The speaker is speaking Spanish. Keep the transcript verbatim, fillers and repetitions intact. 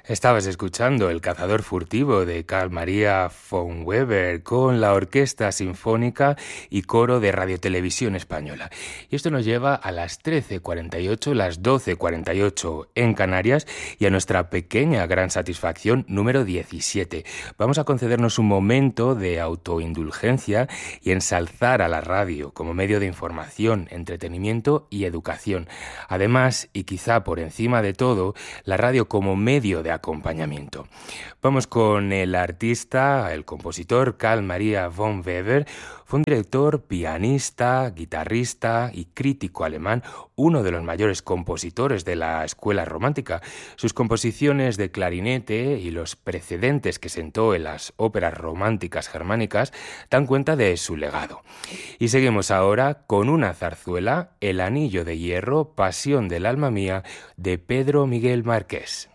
Estabas escuchando El cazador furtivo de Carl Maria von Weber con la Orquesta Sinfónica y Coro de Radiotelevisión Española. Y esto nos lleva a las trece cuarenta y ocho, las doce cuarenta y ocho en Canarias y a nuestra pequeña gran satisfacción número diecisiete. Vamos a concedernos un momento de autoindulgencia y ensalzar a la radio como medio de información, entretenimiento y educación. Además, y quizá por encima de todo, la radio como medio de acompañamiento. Vamos con el artista, el compositor Carl Maria von Weber. Fue un director, pianista, guitarrista y crítico alemán, uno de los mayores compositores de la escuela romántica. Sus composiciones de clarinete y los precedentes que sentó en las óperas románticas germánicas dan cuenta de su legado. Y seguimos ahora con una zarzuela, El anillo de hierro, Pasión del alma mía, de Pedro Miguel Márquez.